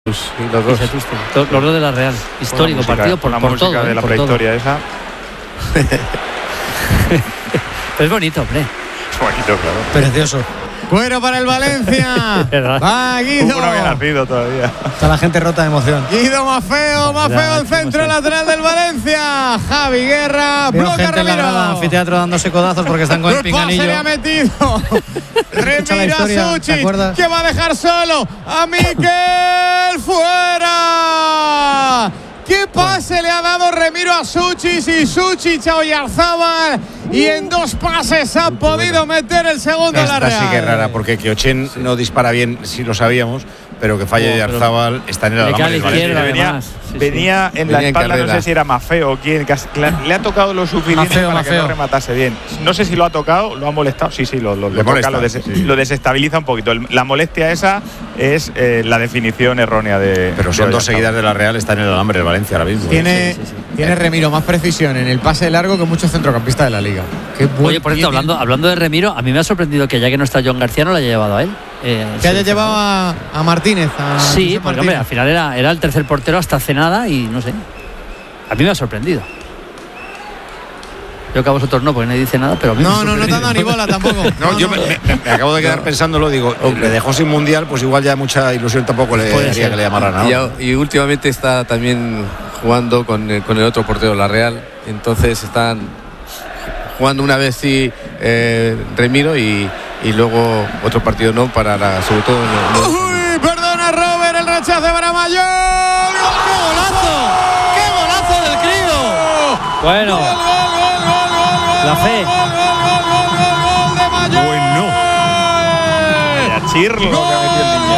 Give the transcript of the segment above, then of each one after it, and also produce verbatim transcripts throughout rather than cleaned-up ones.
Y los dos. Los dos de la Real. Histórico música, partido por, la por música todo. de la por prehistoria todo. esa. Pero es bonito, hombre. Es bonito, claro. Precioso. Cuero para el Valencia. Va Guido. No había nacido todavía. Está la gente rota de emoción. Guido Mafeo, Mafeo el centro lateral del Valencia. Javi Guerra, bloque a Remiro. Anfiteatro dándose codazos porque están con el pinganillo. Se le ha metido. Remiro a Suchi, que va a dejar solo a Miquel fuera. ¿Qué pase le ha dado Remiro a Suchic y Suchic a Oyarzábal? Y en dos pases ha podido meter el segundo a la Real. Esta sí que es rara, porque que Ochen sí. no dispara bien, sí lo sabíamos, pero que falle Oyarzábal está en el alambre. Venía, sí, venía en venía la espalda, en no sé si era Mafeo o quién, que le ha tocado lo suficiente Mafeo, para Mafeo. que no rematase bien. No sé si lo ha tocado, lo ha molestado. Sí, sí, lo, lo, lo, molesta, toca, lo, des, sí. lo desestabiliza un poquito. La molestia esa es eh, la definición errónea de. Pero son de dos seguidas de la Real, está en el alambre el Valencia ahora mismo. Tiene, sí, sí, sí. tiene Remiro más precisión en el pase largo que muchos centrocampistas de la liga. Qué Oye, por cierto, hablando, hablando de Remiro, a mí me ha sorprendido que ya que no está John García no lo haya llevado a él. Eh, que haya llevado a, a Martínez. A sí, porque Martínez. Hombre, al final era, era el tercer portero hasta hace nada y no sé. A mí me ha sorprendido. Yo que a vosotros no, porque nadie dice nada, pero a mí no, no, no te han dado ni bola tampoco. No, no yo no. Me, me, me acabo de quedar no. pensándolo, digo, le dejó sin mundial, pues igual ya mucha ilusión tampoco le haría que le llamaran nada. Y, y últimamente está también jugando con el, con el otro portero, la Real. Entonces están jugando una vez sí eh, Remiro y, y luego otro partido no para la, sobre todo. No, no. Uy, perdona Robert, el rechazo para Mayol. ¡Qué golazo! ¡Qué golazo del crío! Bueno. Gol, gol, gol, gol, gol, la fe. Gol, gol, gol, gol, gol, gol de Mayol. Bueno. Vaya chirlo que ha metido el niño.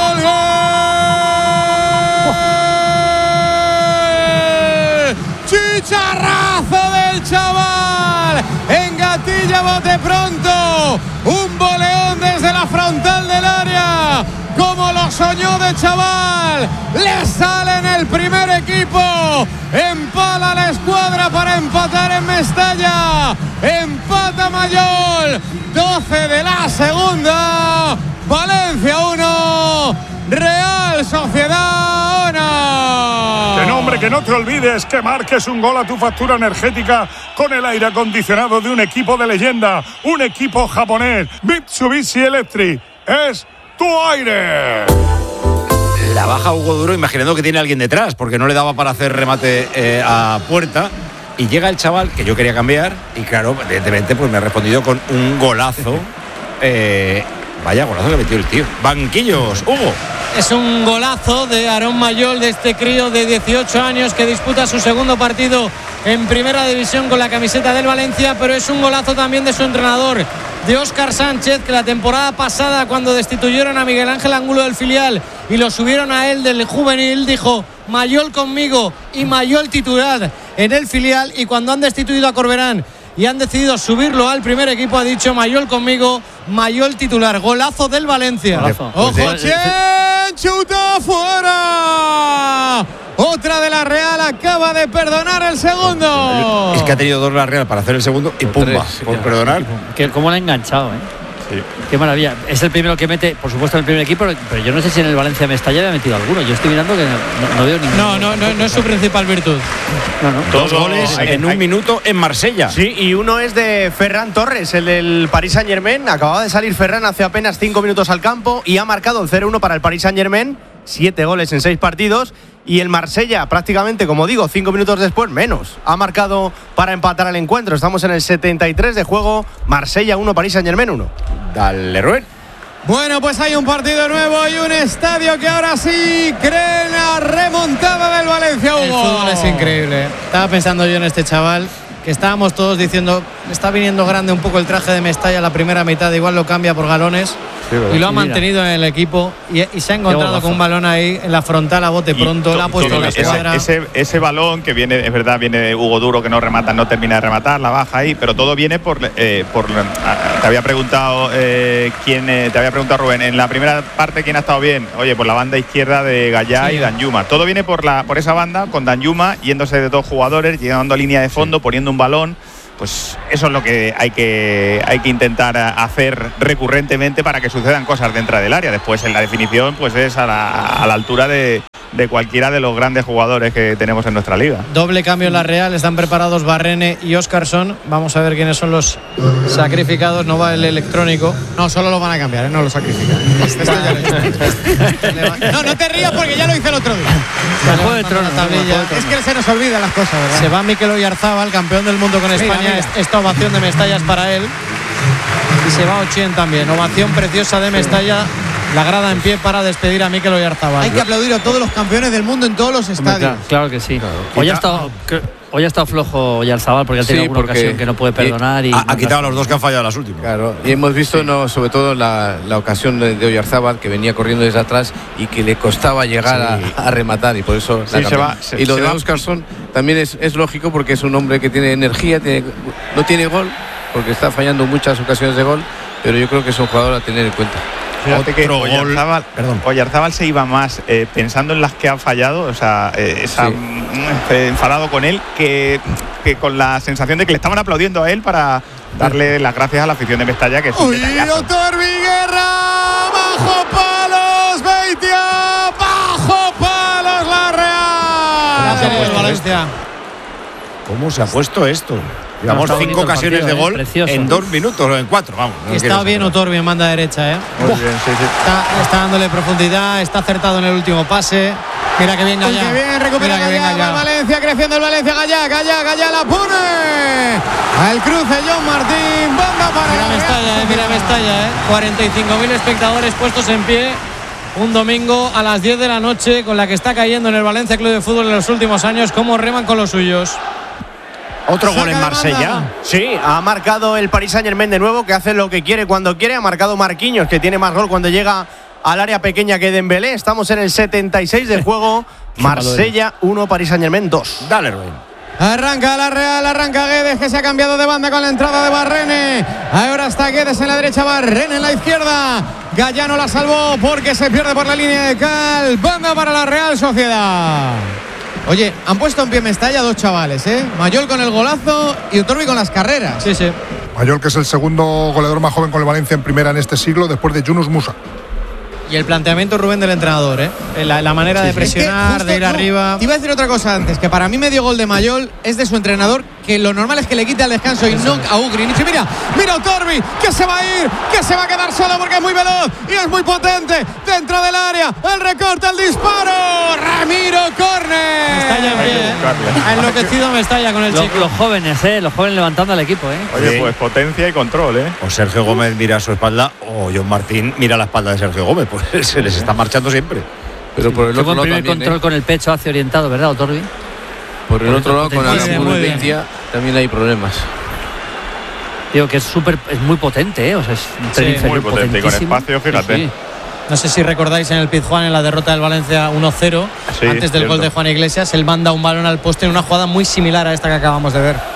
Chicharrazo del chaval. Engatilla bote pronto. Un boleón desde la frontal del área. Como lo soñó de chaval. Le sale en el primer equipo. Empala la escuadra para empatar en Mestalla. Empata Mayol. doce de la segunda. Valencia uno. Real Sociedad uno. Que nombre, que no te olvides que marques un gol a tu factura energética con el aire acondicionado de un equipo de leyenda, un equipo japonés. Mitsubishi Electric es tu aire. La baja Hugo Duro imaginando que tiene alguien detrás, porque no le daba para hacer remate eh, a puerta. Y llega el chaval que yo quería cambiar y claro, evidentemente pues me ha respondido con un golazo. Eh, vaya golazo que metió el tío. Banquillos, Hugo. Es un golazo de Aarón Mayol, de este crío de dieciocho años que disputa su segundo partido en primera división con la camiseta del Valencia, pero es un golazo también de su entrenador, de Óscar Sánchez, que la temporada pasada, cuando destituyeron a Miguel Ángel Angulo del filial y lo subieron a él del juvenil, dijo Mayol conmigo y Mayol titular en el filial, y cuando han destituido a Corberán y han decidido subirlo al primer equipo, ha dicho Mayol conmigo, Mayol titular. Golazo del Valencia. Golazo. ¡Ojo, Chen! ¡Chuta fuera! Otra de la Real acaba de perdonar el segundo. Es que ha tenido dos la Real para hacer el segundo y pumba, por perdonar. Que cómo le ha enganchado, ¿eh? Sí. Qué maravilla. Es el primero que mete, por supuesto, en el primer equipo, pero yo no sé si en el Valencia Mestalla había metido alguno. Yo estoy mirando que no, no veo ninguno. No, no, no, no es su principal virtud. No, no. Dos Todo goles hay, en un hay. minuto en Marsella. Sí, y uno es de Ferran Torres, el del Paris Saint-Germain. Acababa de salir Ferran hace apenas cinco minutos al campo y ha marcado el cero uno para el Paris Saint-Germain. Siete goles en seis partidos. Y el Marsella, prácticamente, como digo, cinco minutos después, menos. Ha marcado para empatar el encuentro. Estamos en el setenta y tres de juego. Marsella uno, Paris Saint-Germain uno. Dale, Rubén. Bueno, pues hay un partido nuevo y un estadio que ahora sí cree la remontada del Valencia, Hugo. El fútbol es increíble. Estaba pensando yo en este chaval, que estábamos todos diciendo, está viniendo grande un poco el traje de Mestalla la primera mitad, igual lo cambia por galones. Sí, y lo ha mantenido en el equipo y, y se ha encontrado con un balón ahí en la frontal a bote pronto, to, le ha puesto to, la escuadra. Ese, ese, ese balón que viene, es verdad, viene de Hugo Duro, que no remata, no termina de rematar, la baja ahí, pero todo viene por, eh, por te había preguntado eh, quién, eh, te había preguntado Rubén, en la primera parte quién ha estado bien. Oye, por la banda izquierda de Gallá sí. y Danjuma. Todo viene por la por esa banda, con Danjuma yéndose de dos jugadores, llegando a línea de fondo, sí. poniendo un balón. pues eso es lo que hay que hay que intentar hacer recurrentemente para que sucedan cosas dentro del área. Después en la definición pues es a la, a la altura de, de cualquiera de los grandes jugadores que tenemos en nuestra liga. Doble cambio en la Real, están preparados Barrene y Óscarson. Vamos a ver quiénes son los sacrificados. No va el electrónico. No, solo lo van a cambiar, ¿eh? No lo sacrifican. Este, este ya lo no, no te rías porque ya lo hice el otro día. Juego de trono, es que se nos olvidan las cosas, ¿verdad? Se va Mikel Oyarzábal, campeón del mundo con España. Mira, mira. Esta ovación de Mestalla es para él. Y se va Ochien también. Ovación preciosa de Mestalla. La grada en pie para despedir a Mikel Oyarzábal. Hay que aplaudir a todos los campeones del mundo en todos los estadios. Claro que sí. Claro. Hoy ha estado... Hoy ha estado flojo Oyarzábal porque ha tenido sí, alguna ocasión que no puede perdonar. Y ha, ha quitado a los dos que han fallado las últimas. Claro, y hemos visto, sí. no, sobre todo la, la ocasión de, de Oyarzábal, que venía corriendo desde atrás y que le costaba llegar sí. a, a rematar, y por eso sí, se va, se, y lo se de va. Óscarson también es, es lógico, porque es un hombre que tiene energía, tiene, no tiene gol, porque está fallando muchas ocasiones de gol, pero yo creo que es un jugador a tener en cuenta. Fíjate que Oyarzábal, perdón, Oyarzábal se iba más eh, pensando en las que ha fallado, o sea, eh, esa, sí. eh, enfadado con él, que, que con la sensación de que le estaban aplaudiendo a él para darle las gracias a la afición de Mestalla, que es un Uy, Otorbi Guerra, bajo palos, Beitia, bajo palos, la Real. Gracias, Valencia. ¿Cómo se ha puesto esto? Llevamos no, cinco ocasiones partido, de gol eh, en dos minutos o en cuatro, vamos. No está bien Otorbi en banda derecha, ¿eh? Muy bien, sí, sí. Está, está dándole profundidad, está acertado en el último pase. Mira que bien Gallá. Qué bien, recupera Gallá, Gallá. Valencia, creciendo el Valencia, Gallá, Gallá, Gallá la pone. Al cruce, John Martín, banda para mira Mestalla, eh, mira Mestalla, eh. cuarenta y cinco mil espectadores puestos en pie. Un domingo a las diez de la noche, con la que está cayendo en el Valencia Club de Fútbol en los últimos años. Cómo reman con los suyos. Otro gol en Marsella. Sí, ha marcado el Paris Saint-Germain de nuevo, que hace lo que quiere cuando quiere. Ha marcado Marquinhos, que tiene más gol cuando llega al área pequeña que Dembélé. Estamos en el setenta y seis de juego. Marsella uno, Paris Saint-Germain dos. Dale, Rubén. Arranca la Real, arranca Guedes, que se ha cambiado de banda con la entrada de Barrene. Ahora está Guedes en la derecha, Barrene en la izquierda. Gallá no la salvó porque se pierde por la línea de cal. Banda para la Real Sociedad. Oye, han puesto en pie Mestalla dos chavales, ¿eh? Mayol con el golazo y Otorbi con las carreras. Sí, sí. Mayol, que es el segundo goleador más joven con el Valencia en primera en este siglo, después de Yunus Musa. Y el planteamiento, Rubén, del entrenador, ¿eh? La, la manera sí, de presionar, es que de ir no, arriba. Te iba a decir otra cosa antes, que para mí medio gol de Mayol es de su entrenador, que lo normal es que le quite al descanso y sí, no sí. a Ugrinic. Mira, mira Otorbi, que se va a ir, que se va a quedar solo porque es muy veloz y es muy potente dentro del área. El recorte, el disparo. Ramiro, córner. Mestalla en pie, ¿eh? Ha enloquecido Mestalla con el los, chico. Los jóvenes, ¿eh? Los jóvenes levantando al equipo, ¿eh? Oye, sí. pues potencia y control, ¿eh? O Sergio Gómez mira a su espalda, o John Martín mira la espalda de Sergio Gómez. Pues se les está marchando siempre. Pero por el otro lado primer también, control ¿eh? con el pecho hacia orientado, ¿verdad, Otorbi? Por el por otro lado, con la Beitia también hay problemas. Digo que es súper, es muy potente, ¿eh? O sea, es un sí, muy potente y con espacio, fíjate. Sí, sí. No sé si recordáis en el Pizjuán, en la derrota del Valencia uno cero, sí, antes del cierto. gol de Juan Iglesias, él manda un balón al poste en una jugada muy similar a esta que acabamos de ver.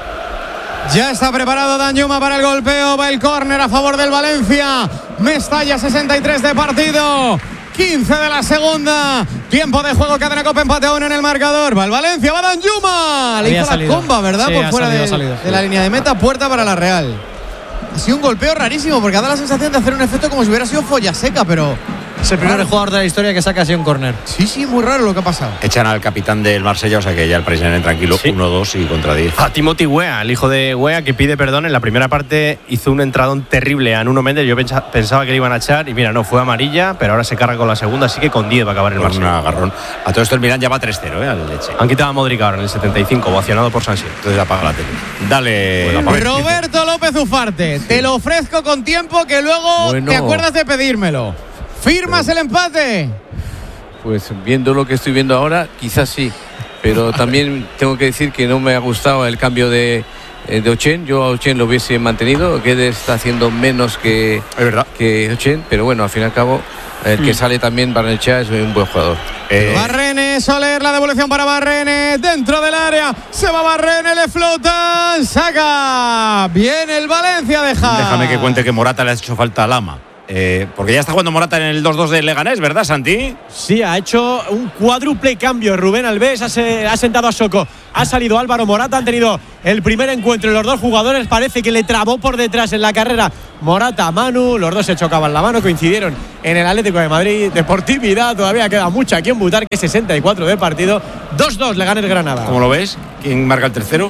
Ya está preparado Danjuma para el golpeo, va el córner a favor del Valencia. Mestalla, sesenta y tres de partido, quince de la segunda. Tiempo de juego, Cadena Copa, empate a uno en el marcador. Va el Valencia, va Danjuma. Le hizo salido. la comba, ¿verdad? Sí, por fuera salido, de, salido, de la línea de meta, puerta para la Real. Ha sido un golpeo rarísimo porque ha dado la sensación de hacer un efecto como si hubiera sido folla seca, pero es el primer jugador de la historia que saca así un córner. Sí, sí, muy raro lo que ha pasado. Echan al capitán del Marsella, o sea que ya el Paris Saint-Germain tranquilo, sí. uno dos y contra diez. A Timothy Weah, el hijo de Weah, que pide perdón. En la primera parte hizo un entradón terrible a Nuno Méndez. Yo pensaba que le iban a echar y mira, no, fue amarilla, pero ahora se carga con la segunda, así que con diez va a acabar el Marsella. Un agarrón. A todo esto el Milan ya va tres cero, ¿eh? Al Leche. Han quitado a Modric ahora en el setenta y cinco, ovacionado por San Siro. Entonces apaga la tele. Dale. Bueno, Roberto López Ufarte, sí. Te lo ofrezco con tiempo que luego bueno. te acuerdas de pedírmelo. ¿Firmas pero, el empate? Pues viendo lo que estoy viendo ahora, quizás sí. Pero también tengo que decir que no me ha gustado el cambio de, de Ochien. Yo a Ochien lo hubiese mantenido. Guedes está haciendo menos que, es verdad. que Ochien. Pero bueno, al fin y al cabo, el que mm. sale también, Barnechea, es un buen jugador. Eh. Barrene, Soler, la devolución para Barrene. Dentro del área, se va Barrene, le flotan. Saca. Bien el Valencia, deja. Déjame que cuente que Morata le ha hecho falta a Lama. Eh, porque ya está jugando Morata en el dos dos de Leganés, ¿verdad, Santi? Sí, ha hecho un cuádruple cambio Rubén Alves, ha, se, ha sentado a Soko, ha salido Álvaro Morata, han tenido el primer encuentro y los dos jugadores parece que le trabó por detrás en la carrera Morata a Manu, los dos se chocaban la mano, coincidieron en el Atlético de Madrid. Deportividad, todavía queda mucho aquí en Butarque, sesenta y cuatro de partido, dos dos Leganés Granada. ¿Cómo lo ves? ¿Quién marca el tercero?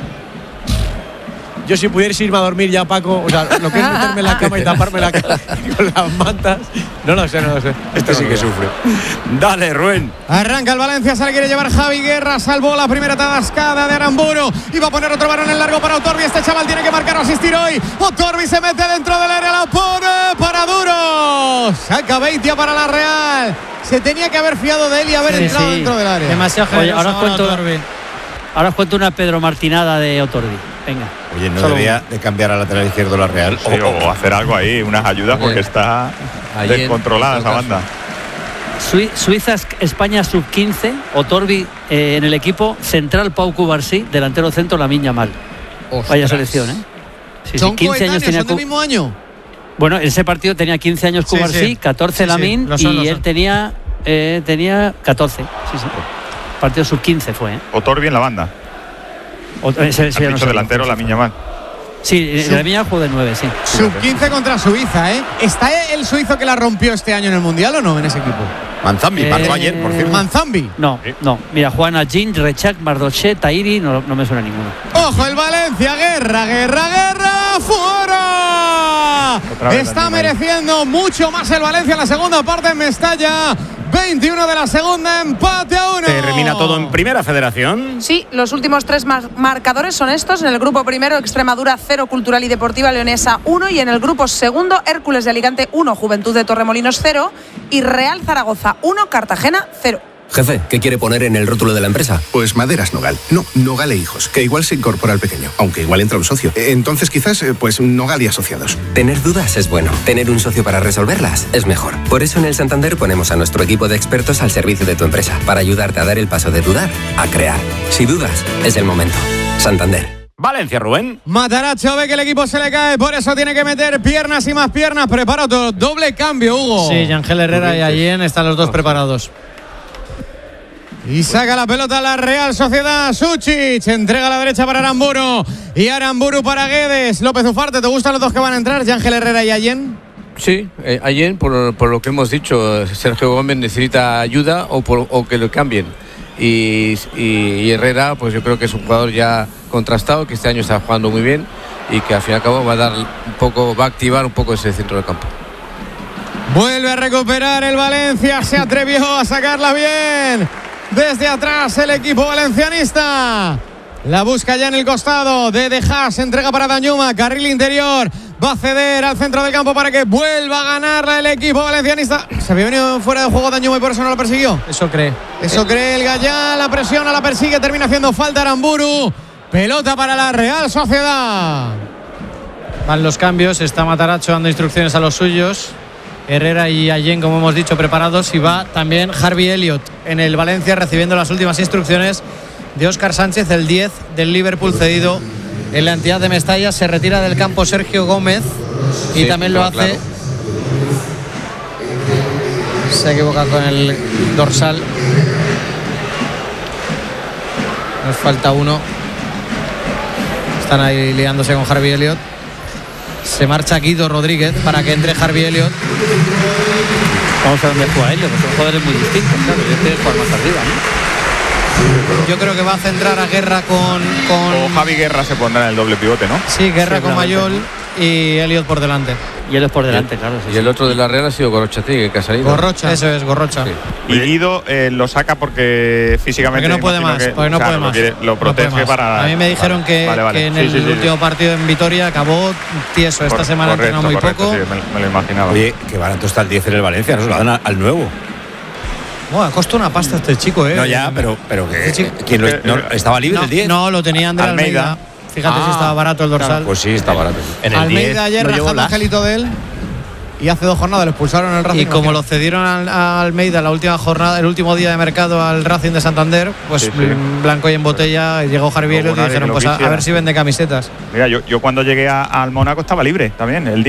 Yo si pudierais irme a dormir ya, Paco, o sea, lo que es meterme en la cama y taparme la cara con las mantas, no lo sé, no lo sé. Este sí que sufre. Dale, Rubén. Arranca el Valencia, se le quiere llevar Javi Guerra, salvó la primera atascada de Aramburu y va a poner otro balón en largo para Otorbi. Este chaval tiene que marcar o asistir hoy. Otorbi se mete dentro del área, la pone para Duro. Saca Beitia para la Real. Se tenía que haber fiado de él y haber sí, entrado sí. dentro del área. Demasiado generoso. Oye, ahora os cuento, ahora os cuento una Pedro Martinada de Otorbi. Venga. Oye, no debería de cambiar a lateral izquierdo la Real. Sí, o, o hacer algo ahí, unas ayudas, porque está Ayer, descontrolada esa banda. Suiza, España sub quince, Otorbi eh, en el equipo, central Pau Cubarsí, delantero centro Lamine Yamal. Vaya selección, ¿eh? Sí, ¿Son sí, quince años tenía ¿son del mismo año? Bueno, en ese partido tenía quince años Cubarsí, sí, sí. catorce sí, Lamine sí, son, y él tenía, eh, tenía catorce. Sí, sí. Partido sub quince fue, ¿eh? Otorbi en la banda. O, ese, ese no delantero la Miña Mal. Sí, la Miña jugó de nueve, sí. Sub quince contra Suiza, ¿eh? ¿Está el suizo que la rompió este año en el Mundial o no en ese equipo? Manzambi, eh, marcó ayer, por cierto. Manzambi. No, no. Mira, Juana Jean, Rechak, Mardoché, Tahiri, no, no me suena ninguno. ¡Ojo el Valencia! ¡Guerra, guerra, guerra! ¡Fuera! Está mereciendo mucho más el Valencia en la segunda parte en Mestalla. veintiuno de la segunda, empate a uno. ¿Termina todo en Primera Federación? Sí, los últimos tres mar- marcadores son estos. En el grupo primero, Extremadura cero, Cultural y Deportiva Leonesa uno. Y en el grupo segundo, Hércules de Alicante uno, Juventud de Torremolinos cero. Y Real Zaragoza uno, Cartagena cero. Jefe, ¿qué quiere poner en el rótulo de la empresa? Pues Maderas Nogal. No, Nogal e Hijos, que igual se incorpora al pequeño, aunque igual entra un socio. Entonces quizás, pues Nogal y Asociados. Tener dudas es bueno. Tener un socio para resolverlas es mejor. Por eso en el Santander ponemos a nuestro equipo de expertos al servicio de tu empresa, para ayudarte a dar el paso de dudar a crear. Si dudas, es el momento. Santander. Valencia, Rubén. Mataracho ve que el equipo se le cae, por eso tiene que meter piernas y más piernas. Prepara otro doble cambio, Hugo. Sí, Ángel Herrera y Allien están los dos preparados. Y saca la pelota a la Real Sociedad. Suchic entrega a la derecha para Aramburu. Y Aramburu para Guedes. López Ufarte, ¿te gustan los dos que van a entrar? Ángel Herrera y Allien. Sí, eh, Allien, por, por lo que hemos dicho, Sergio Gómez necesita ayuda o, por, o que lo cambien. Y, y, y Herrera, pues yo creo que es un jugador ya contrastado, que este año está jugando muy bien y que al fin y al cabo va a dar un poco, va a activar un poco ese centro del campo. Vuelve a recuperar el Valencia, se atrevió a sacarla bien. Desde atrás el equipo valencianista. La busca ya en el costado de De Haas. Entrega para Dañuma. Carril interior. Va a ceder al centro del campo para que vuelva a ganarla el equipo valencianista. Se había venido fuera de juego Dañuma y por eso no lo persiguió. Eso cree. Eso cree el Gallán. La presiona, la persigue. Termina haciendo falta Aramburu. Pelota para la Real Sociedad. Van los cambios. Está Mataracho dando instrucciones a los suyos. Herrera y Allien, como hemos dicho, preparados. Y va también Harvey Elliott en el Valencia, recibiendo las últimas instrucciones de Óscar Sánchez, el diez del Liverpool, cedido en la entidad de Mestalla. Se retira del campo Sergio Gómez y sí, también lo hace claro. Se equivoca con el dorsal. Nos falta uno. Están ahí liándose con Harvey Elliott. Se marcha Guido Rodríguez para que entre Harvey Elliott. Vamos a ver dónde juega Elliott, porque son jugadores muy distintos, claro. Yo quiero jugar más arriba, ¿no? Yo creo que va a centrar a Guerra con, con... O Javi Guerra se pondrá en el doble pivote, ¿no? Sí, Guerra con Mayol y Elliott por delante. Y él es por delante, y, claro. Sí, y el sí. otro de la Real ha sido Gorrochategui, que ha salido. Gorrocha, eso es, Gorrocha. Sí. Y Guido eh, lo saca porque físicamente. Porque no puede más, que, porque no claro, puede más. Lo, quiere, lo protege no puede para. A mí me dijeron vale, que, vale, vale. que en sí, el sí, último sí. partido en Vitoria acabó tieso. Esta Cor, semana correcto, entrenó muy correcto, poco. Sí, me, me lo imaginaba. Oye, qué barato está el diez en el Valencia, no se lo dan al nuevo. Bueno, costó una pasta este chico, ¿eh? No, ya, pero, pero que. ¿quién lo, no, ¿Estaba libre no, el diez? No, lo tenía Andrés Almeida. Almeida. Fíjate ah, si estaba barato el dorsal. Claro, pues sí, está barato. En el Almeida ayer rajando angelito de él. Y hace dos jornadas lo expulsaron el Racing. Y como lo cedieron al, a Almeida la última jornada, el último día de mercado al Racing de Santander, pues sí, sí. blanco y en botella, y llegó Jarvier y dijeron, pues a, a ver si vende camisetas. Mira, yo, yo cuando llegué a, al Mónaco estaba libre también, el diez.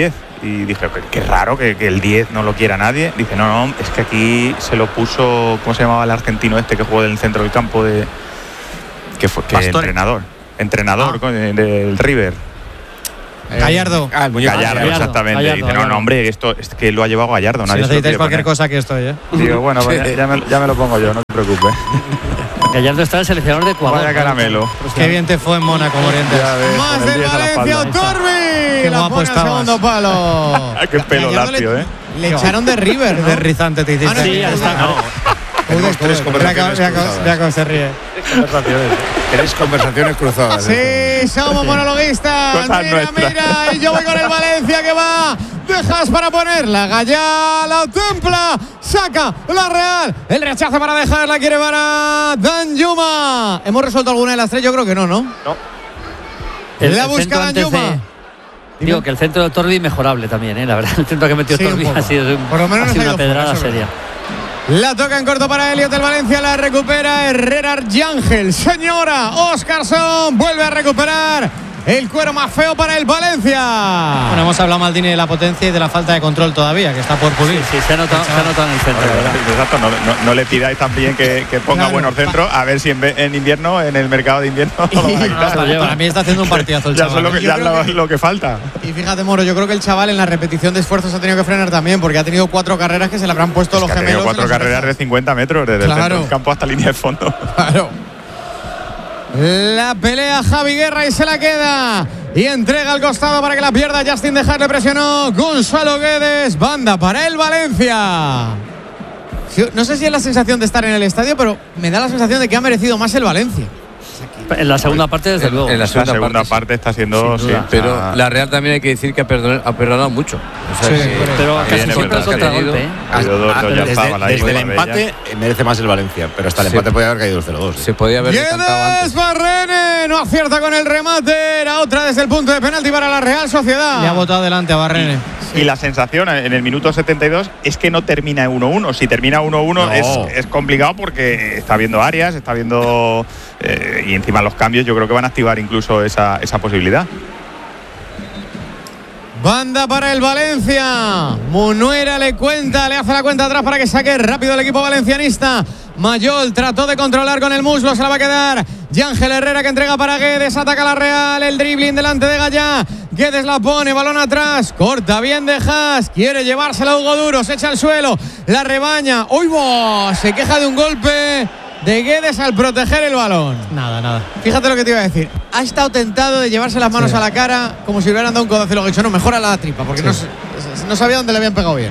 y dije, qué raro que, que el diez no lo quiera nadie. Dice, no, no, es que aquí se lo puso, ¿cómo se llamaba el argentino este que jugó en el centro del campo de que fue que entrenador, entrenador ah. del River? Gallardo. Ah, el Gallardo, Gallardo, exactamente. Gallardo, dice, no, no, hombre, esto es que lo ha llevado Gallardo. Si necesitáis cualquier poner. cosa, que estoy, ¿eh? Digo, bueno, sí. pues ya, me, ya me lo pongo yo, no te preocupes. Gallardo está el seleccionador de Ecuador. Vaya caramelo. Qué bien te fue en Mónaco, Morientes. Más del Valencia, Otorbi. Qué guapo estabas. Segundo palo. Qué pelo lacio, ¿eh? Le echaron de River, ¿no? De rizante te hiciste. Ah, no, sí, ya está. No. Tenemos tres conversaciones cruzadas. Mira cómo se ríe. Tres conversaciones cruzadas. Sí, somos monologuistas. Mira, nuestra. mira. Y yo voy con el Valencia que va. Dejas para ponerla. Gallá la templa. Saca la Real. El rechazo para dejar. La quiere para Danjuma. ¿Hemos resuelto alguna de las tres? Yo creo que no, ¿no? No. El, la busca Danjuma. De... Digo que el centro de Torbi mejorable también, ¿eh? La verdad, el centro que metió sí, Torbi ha sido, Por lo menos ha sido una pedrada fuera, seria. La toca en corto para Elliot del Valencia, la recupera Herrera Arcángel. Señora, Óscarson vuelve a recuperar el cuero más feo para el Valencia. Bueno, hemos hablado, Maldini, de la potencia y de la falta de control todavía, que está por pulir. Sí, sí se ha notado, se ha notado en el centro. Exacto, no, no, no le pidáis también que, que ponga claro. buenos centros, a ver si en, en invierno, en el mercado de invierno. Y, no, para mí está haciendo un partidazo el ya chaval. Lo que, ya lo, que, lo que falta. Y fíjate, Moro, yo creo que el chaval en la repetición de esfuerzos ha tenido que frenar también, porque ha tenido cuatro carreras que se le habrán puesto es los que gemelos. Ha tenido cuatro carreras de cincuenta metros, desde claro. el centro del campo hasta línea de fondo. Claro. La pelea Javi Guerra y se la queda. Y entrega al costado para que la pierda. Justin Dejar le presionó. Gonzalo Guedes. Banda para el Valencia. No sé si es la sensación de estar en el estadio, pero me da la sensación de que ha merecido más el Valencia. En la segunda parte, desde luego. En la segunda, la segunda parte, parte está siendo. Sí, pero ah. la Real también hay que decir que ha perdonado, ha perdonado mucho. O sea, sí, que, pero casi siempre el contragolpe. ¿eh? Ah, ah, desde desde el empate merece más el Valencia, pero hasta el empate sí. podía haber caído el cero dos. ¿eh? Se podía haber cantado antes. Barrene no acierta con el remate. Era otra desde el punto de penalti para la Real Sociedad. Le ha botado delante a Barrene. Y, sí. y la sensación en el minuto setenta y dos es que no termina uno uno. Si termina uno uno no. es, es complicado porque está viendo áreas, está viendo. Eh, y encima los cambios yo creo que van a activar incluso esa, esa posibilidad. Banda para el Valencia. Munuera le cuenta, le hace la cuenta atrás para que saque rápido el equipo valencianista. Mayol trató de controlar con el muslo, se la va a quedar Yángel Herrera, que entrega para Guedes, ataca la Real, el dribbling delante de Gallá. Guedes la pone, balón atrás, corta bien de Haas, quiere llevársela a Hugo Duro, se echa al suelo, la rebaña. ¡Uy, bo! Se queja de un golpe de Guedes al proteger el balón. Nada, nada. Fíjate lo que te iba a decir. Ha estado tentado de llevarse las manos sí. a la cara como si le hubieran dado un codazo y luego dicho, no, mejora la tripa, porque sí. no, no sabía dónde le habían pegado bien.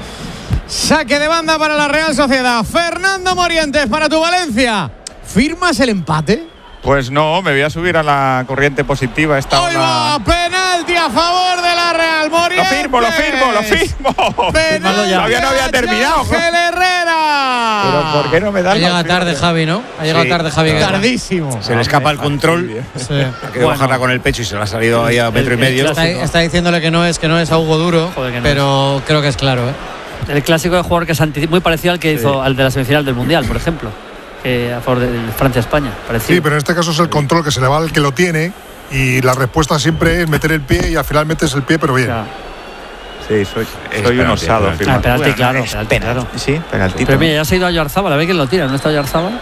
Saque de banda para la Real Sociedad. Fernando Morientes para tu Valencia. ¿Firmas el empate? Pues no, me voy a subir a la corriente positiva. Esta ¡Hoy va! Penalti a favor de la Real. Morientes. Lo firmo, lo firmo, lo firmo. Penalti. Todavía no había terminado. Ángel Herrera. Pero ¿por qué no me dan? Ha llegado tarde Javi, ¿no? Ha llegado sí, tarde Javi. Tardísimo. Se le escapa el control. Sí. Ha querido bueno. bajarla con el pecho y se le ha salido ahí a metro y medio. Está, está diciéndole que no es que no es a Hugo Duro, Joder, no pero es. creo que es claro, ¿eh? El clásico de jugador que es anti, muy parecido al que sí. hizo al de la semifinal del Mundial, por ejemplo, eh, a favor de Francia-España. Sí, pero en este caso es el control que se le va al que lo tiene y la respuesta siempre es meter el pie y al final metes el pie, pero bien. Claro. Sí, soy, soy un osado. Ah, penalti, claro, penalti, claro. Sí, penalti. Pero mira, ya se ha ido a Oyarzábal, a ver quién lo tira, ¿no está Oyarzábal?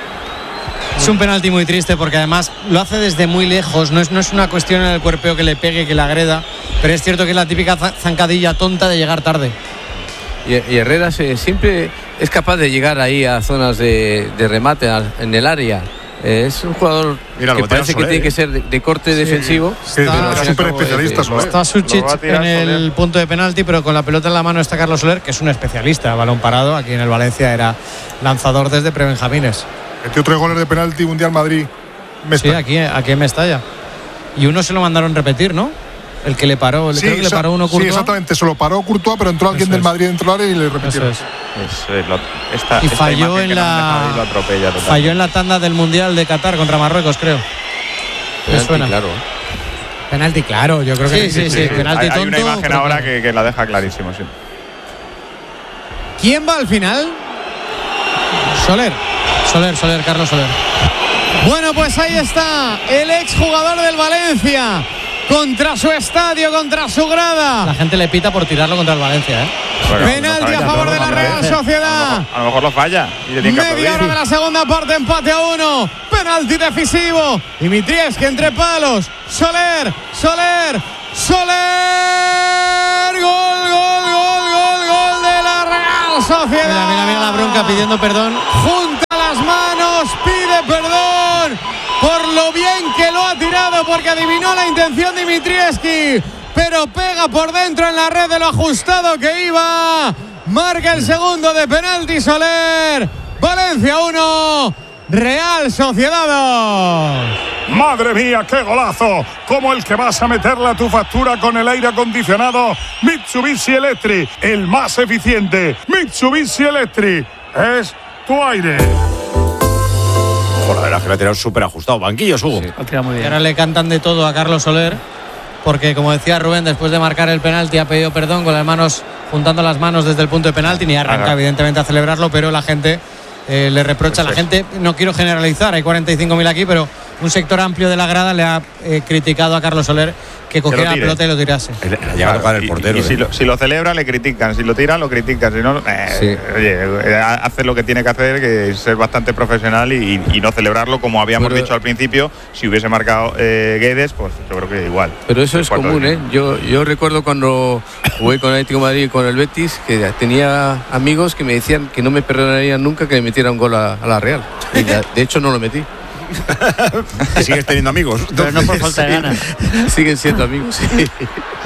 Es un penalti muy triste porque además lo hace desde muy lejos, no es, no es una cuestión en el cuerpeo que le pegue, que le agreda, pero es cierto que es la típica zancadilla tonta de llegar tarde. Y, y Herrera se, siempre es capaz de llegar ahí a zonas de, de remate a, en el área. Eh, es un jugador Mira, que parece Soler, que tiene que ser de, de corte sí. defensivo. Sí, está súper especialista Soler. Está Suchich en el Soler. punto de penalti, pero con la pelota en la mano está Carlos Soler, que es un especialista, balón parado. Aquí en el Valencia era lanzador desde prebenjamines. Metió tres goles de penalti Mundial Madrid. Mestalla. Sí, aquí, aquí en Mestalla. Y uno se lo mandaron repetir, ¿no? El que le paró, sí, creo que le paró uno Courtois. Sí, exactamente, se lo paró Courtois, pero entró alguien Eso del es. Madrid dentro del área y le repitió. Es. Es, lo, esta, y falló en la falló en la tanda del Mundial de Qatar contra Marruecos, creo. Penalti, suena? Claro. Penalti, claro, yo creo que sí, sí, sí, sí. Penalti hay, tonto, hay una imagen ahora que, que la deja clarísimo, sí. ¿Quién va al final? Soler. Soler, Soler, Carlos Soler. Bueno, pues ahí está el exjugador del Valencia. contra su estadio, contra su grada. La gente le pita por tirarlo contra el Valencia, ¿eh? Bueno, penalti no a favor de la Real Sociedad. A lo, a lo mejor lo falla. Y le Media hora de la segunda parte, empate a uno. Penalti decisivo. Dimitrievski entre palos. Soler, Soler, Soler. Gol, gol, gol, gol, gol de la Real Sociedad. Mira, mira, mira la bronca pidiendo perdón. Junta las manos, pide perdón por lo bien que lo ha tirado, porque adivinó la intención Dimitrievski, pero pega por dentro en la red de lo ajustado que iba. Marca el segundo de penalti Soler. Valencia uno, Real Sociedad dos. Madre mía, qué golazo, como el que vas a meterle a tu factura con el aire acondicionado Mitsubishi Electric, el más eficiente. Mitsubishi Electric es tu aire. Joder, la verdad es que lo ha tirado súper ajustado. Banquillos, Hugo. Sí, ha tirado muy bien. Y ahora le cantan de todo a Carlos Soler, porque como decía Rubén, después de marcar el penalti ha pedido perdón con las manos, juntando las manos desde el punto de penalti, ni arranca Ajá. evidentemente a celebrarlo, pero la gente eh, le reprocha a la gente, no quiero generalizar, hay cuarenta y cinco mil aquí, pero un sector amplio de la grada le ha eh, criticado a Carlos Soler que cogiera la pelota y lo tirase. Le ha llegado a tocar el portero. Y, y si, lo, si lo celebra, le critican. Si lo tira, lo critican. Si no, eh, sí. oye, hace lo que tiene que hacer, que es ser bastante profesional y, y no celebrarlo como habíamos pero, dicho al principio. Si hubiese marcado eh, Guedes, pues yo creo que igual. Pero eso es común, ¿eh? Yo, yo recuerdo cuando jugué con el Atlético de Madrid y con el Betis, que tenía amigos que me decían que no me perdonarían nunca que me metiera un gol a, a la Real. Y de, de hecho, no lo metí. Sigues teniendo amigos. Pero no por falta de ganas. Siguen siendo amigos, sí. Pues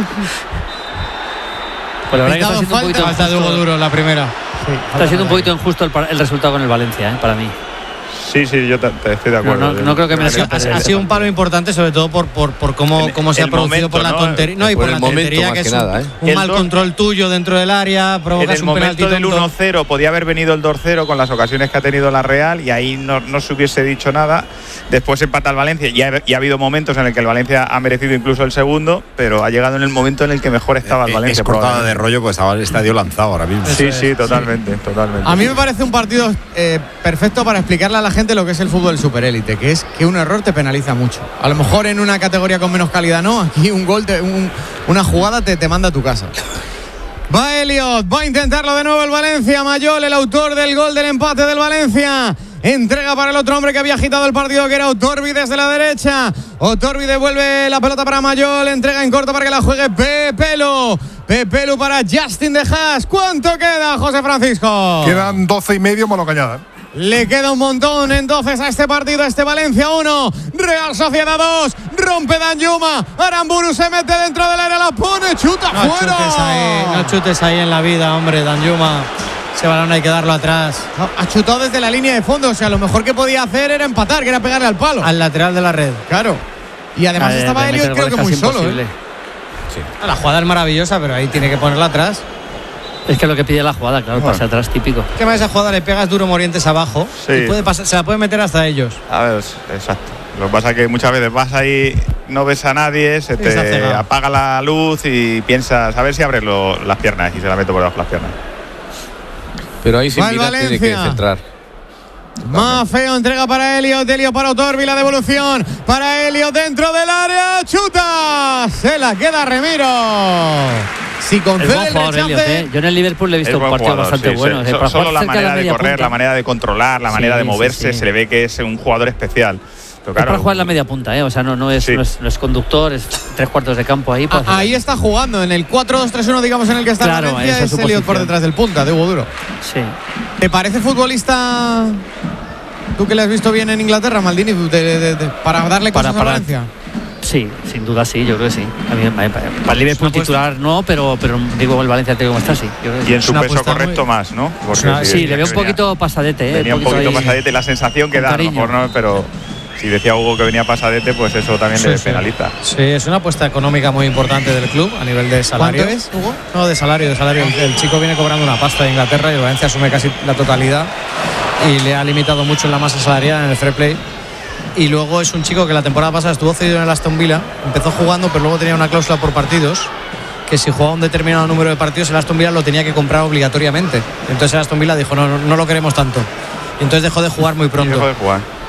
la verdad que está siendo un poquito falta de Hugo Duro la primera. Sí, está siendo un poquito injusto el, el resultado con el Valencia, ¿eh? Para mí. Sí, sí, yo te, te estoy de acuerdo. No, no, no creo que me ha, sido, ha, ha sido un palo importante, sobre todo por, por, por cómo, cómo se ha producido momento, por la ¿no? tontería. No, y por, por la tontería que, que es un, nada, ¿eh? un mal dos, control tuyo dentro del área, provocas un penalti. En el momento del uno cero podía haber venido el dos cero con las ocasiones que ha tenido la Real y ahí no, no se hubiese dicho nada. Después empata el Valencia y ha, y ha habido momentos en el que el Valencia ha merecido incluso el segundo, pero ha llegado en el momento en el que mejor estaba el Valencia. Es cortada de rollo, pues estaba el estadio lanzado ahora mismo. Sí, sí, totalmente, sí. totalmente. A mí me parece un partido eh, perfecto para explicarle a la gente lo que es el fútbol superélite, que es que un error te penaliza mucho. A lo mejor en una categoría con menos calidad no, aquí un gol, te, un, una jugada te, te manda a tu casa. Va Elliot, va a intentarlo de nuevo el Valencia. Mayol, el autor del gol del empate del Valencia. Entrega para el otro hombre que había agitado el partido, que era Otorbi desde la derecha. Otorbi devuelve la pelota para Mayol, entrega en corto para que la juegue Pepelu. Pepelu para Justin de Haas. ¿Cuánto queda, José Francisco? Quedan doce y medio, Mano Cañada. Le queda un montón entonces a este partido, a este Valencia uno, Real Sociedad dos, rompe Danjuma, Aramburu se mete dentro del área, la pone, chuta no fuera. Chutes ahí, no chutes ahí en la vida, hombre, Danjuma. Ese balón hay que darlo atrás. No, ha chutado desde la línea de fondo, o sea, lo mejor que podía hacer era empatar, que era pegarle al palo. Al lateral de la red. Claro. Y además de, estaba Elliot creo que muy solo. ¿eh? Sí. La jugada es maravillosa, pero ahí tiene que ponerla atrás. Es que lo que pide la jugada, claro, bueno. Pase atrás típico. ¿Qué más esa jugada? Le pegas duro Morientes abajo sí. y puede pasar, se la puede meter hasta ellos. A ver, exacto. Lo que pasa es que muchas veces vas ahí, no ves a nadie, se te se apaga la luz y piensas a ver si abres lo, las piernas y se la meto por debajo de las piernas. Pero ahí sin mirar tiene que centrar. Más feo, entrega para Elliot, Elliot para Otorbi, la devolución para Elliot dentro del área, chuta, se la queda Remiro. Si concede el, el rechace, Elliot, ¿eh? Yo en el Liverpool le he visto un partido jugador, bastante sí, bueno. Sí. So, solo la manera de correr, punta. La manera de controlar, la sí, manera de moverse, sí, sí. Se le ve que es un jugador especial. Pero claro, es para jugar en la media punta, ¿eh? O sea, no, no, es, sí. no, es, no es conductor, es tres cuartos de campo ahí. Pues, ah, ahí está jugando, en el cuatro dos tres uno, digamos, en el que está claro, la Valencia, es Elliot por detrás del punta, de Hugo Duro. Sí. ¿Te parece futbolista, tú que le has visto bien en Inglaterra, Maldini, de, de, de, de, para darle cosas para, para, a Valencia? Sí, sin duda sí, yo creo que sí. A mí, para el Liverpool titular no, pero, pero digo el Valencia como está, sí. Yo creo que y en su peso correcto muy... más, ¿no? Una, sí, sí le veo un poquito venía, pasadete. ¿eh? Venía un poquito, poquito pasadete, la sensación que da, a lo mejor no, pero si decía Hugo que venía pasadete, pues eso también sí, le sí. penaliza. Sí, es una apuesta económica muy importante del club a nivel de salario. ¿Cuánto es, Hugo? No, de salario, de salario. El, el chico viene cobrando una pasta de Inglaterra y el Valencia asume casi la totalidad y le ha limitado mucho en la masa salarial en el fair play. Y luego es un chico que la temporada pasada estuvo cedido en el Aston Villa, empezó jugando, pero luego tenía una cláusula por partidos, que si jugaba un determinado número de partidos, el Aston Villa lo tenía que comprar obligatoriamente. Entonces el Aston Villa dijo, no, no, no lo queremos tanto. Y entonces dejó de jugar muy pronto. Y dejó de jugar.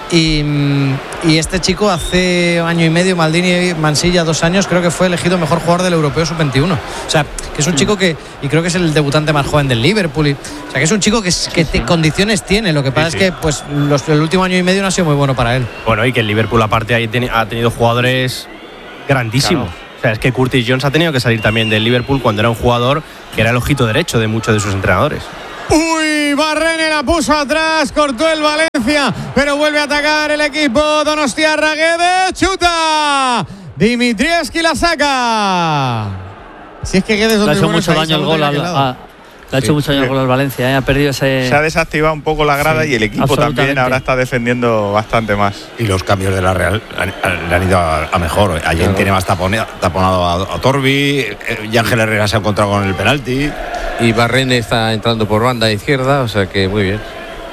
Y, y este chico hace año y medio, Maldini Mansilla, dos años, creo que fue elegido mejor jugador del europeo sub veintiuno. O sea, que es un chico que, y creo que es el debutante más joven del Liverpool. Y, o sea, que es un chico que, que te, condiciones tiene. Lo que pasa sí, sí. es que pues los, el último año y medio no ha sido muy bueno para él. Bueno, y que el Liverpool aparte ahí ten, ha tenido jugadores grandísimos. Claro. O sea, es que Curtis Jones ha tenido que salir también del Liverpool cuando era un jugador que era el ojito derecho de muchos de sus entrenadores. Uy, Barrene la puso atrás, cortó el Valencia, pero vuelve a atacar el equipo Donostiarra. Guedes, chuta. Dimitrievski la saca. Si es que Guedes le ha hecho mucho daño el gol al, a, le ha hecho sí, mucho daño el gol al Valencia, ¿eh? Ha perdido ese. Se ha desactivado un poco la grada sí, y el equipo también ahora está defendiendo bastante más. Y los cambios de la Real le han ido a, a mejor. Ayer claro. tiene más tapone, taponado a, a Torbi, y Ángel Herrera se ha encontrado con el penalti. Y Barrene está entrando por banda izquierda, o sea que muy bien.